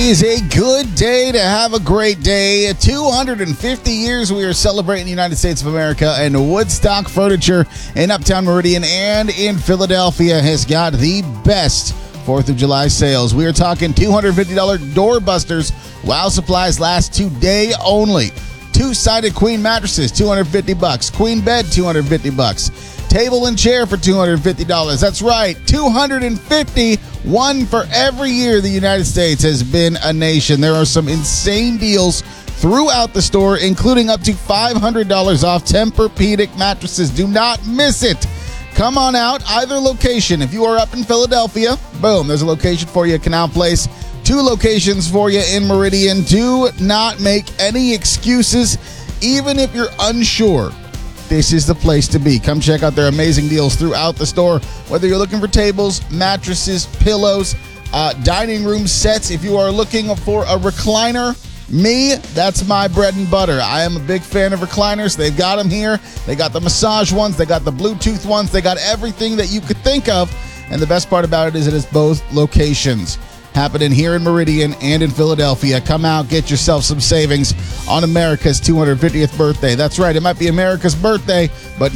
is a good day to have a great day. 250 years we are celebrating the United States of America, and Woodstock Furniture in Uptown Meridian and in Philadelphia has got the best 4th of July sales. We are talking $250 doorbusters while supplies last today only. Two-sided queen mattresses, $250. Queen bed, $250. Table and chair for $250. That's right, $250. One for every year the United States has been a nation. There are some insane deals throughout the store, including up to $500 off Tempur-Pedic mattresses. Do not miss it. Come on out, either location. If you are up in Philadelphia, boom, there's a location for you at Canal Place. 2 locations for you in Meridian. Do not make any excuses, even if you're unsure. This is the place to be. Come check out their amazing deals throughout the store. Whether you're looking for tables, mattresses, pillows, dining room sets. If you are looking for a recliner, that's my bread and butter. I am a big fan of recliners. They've got them here. They got the massage ones. They got the Bluetooth ones. They got everything that you could think of. And the best part about it is it is both locations. Happening here in Meridian and in Philadelphia. Come out, get yourself some savings on America's 250th birthday. That's right, it might be America's birthday, but